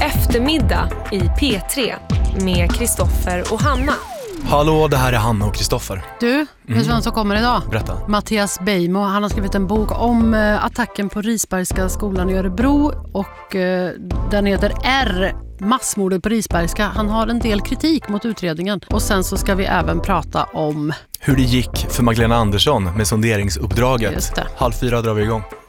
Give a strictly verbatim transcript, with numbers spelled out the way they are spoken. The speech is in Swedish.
Eftermiddag i P tre med Kristoffer och Hanna. Hallå, det här är Hanna och Kristoffer. Du, vet du Mm. vem som kommer idag? Berätta. Mattias Beijmo, han har skrivit en bok om eh, attacken på Risbergska skolan i Örebro och eh, den heter R, massmordet på Risbergska. Han har en del kritik mot utredningen och sen så ska vi även prata om Hur det gick för Magdalena Andersson med sonderingsuppdraget. Just det. Halv fyra drar vi igång.